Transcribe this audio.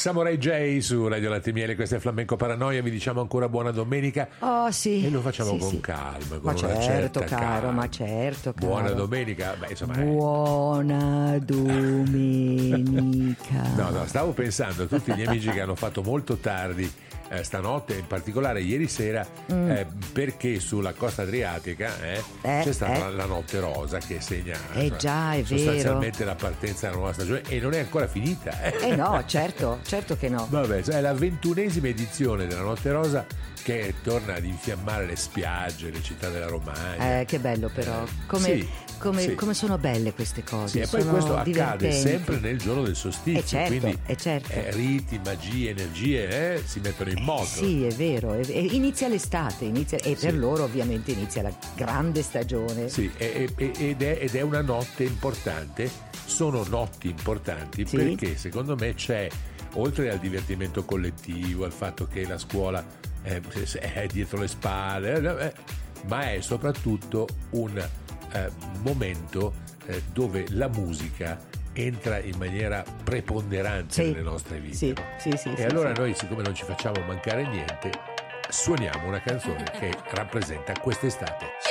Samurai J su Radio Latte Miele, questa è Flamenco Paranoia, vi diciamo ancora buona domenica. Oh sì. E lo facciamo sì, con sì. calma, con Ma una certo, certa caro, calma. ma certo, caro. Buona domenica, beh insomma. Buona domenica. No, stavo pensando a tutti gli amici che hanno fatto molto tardi stanotte, in particolare ieri sera, perché sulla costa adriatica c'è stata la notte rosa che segna già, è sostanzialmente la partenza della nuova stagione e non è ancora finita. No, certo che no. Vabbè, è la 21esima edizione della Notte Rosa che torna ad infiammare le spiagge, le città della Romagna. Che bello però, come sono belle queste cose. Sì, e poi sono questo divertenti. accade sempre nel giorno del solstizio, certo, quindi certo. riti, magie, energie si mettono in moto. Sì, è vero, inizia l'estate, per loro ovviamente inizia la grande stagione. Sì, ed è una notte importante, sono notti importanti perché secondo me c'è, oltre al divertimento collettivo, al fatto che la scuola è dietro le spalle, ma è soprattutto un momento dove la musica entra in maniera preponderante nelle nostre vite. E allora noi, siccome non ci facciamo mancare niente, suoniamo una canzone che rappresenta quest'estate.